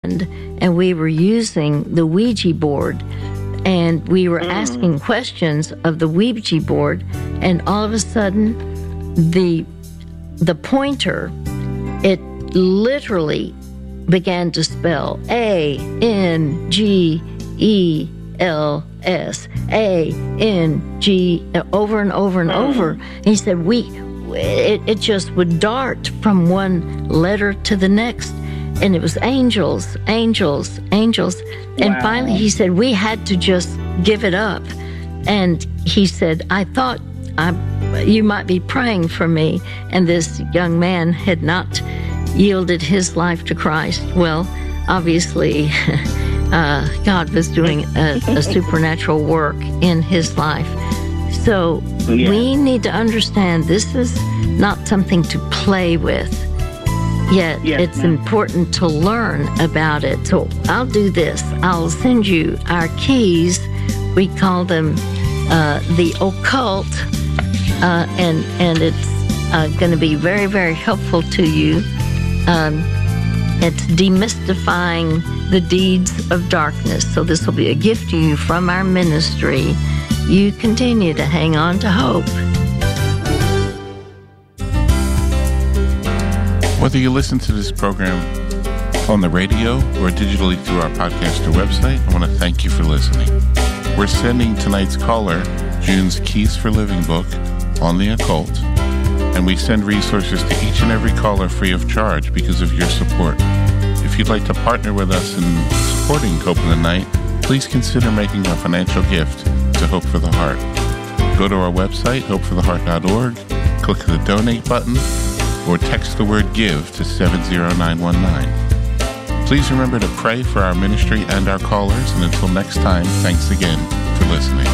and we were using the Ouija board, and we were asking questions of the Ouija board, and all of a sudden, the pointer, it literally began to spell ANGELS, ANG, over and over and over. He said it just would dart from one letter to the next. And it was angels, angels, angels. And finally he said, we had to just give it up. And he said, I thought you might be praying for me. And this young man had not yielded his life to Christ. Well, obviously, God was doing a supernatural work in his life. So we need to understand this is not something to play with. Yet it's important to learn about it. So I'll do this. I'll send you our keys. We call them the occult, and it's going to be very, very helpful to you. It's demystifying the deeds of darkness. So this will be a gift to you from our ministry. You continue to hang on to hope. Whether you listen to this program on the radio or digitally through our podcast or website, I want to thank you for listening. We're sending tonight's caller June's Keys for Living book on the occult, and we send resources to each and every caller free of charge because of your support. If you'd like to partner with us in supporting Hope in the Night, please consider making a financial gift to Hope for the Heart. Go to our website, hopefortheheart.org, click the donate button, or text the word GIVE to 70919. Please remember to pray for our ministry and our callers, and until next time, thanks again for listening.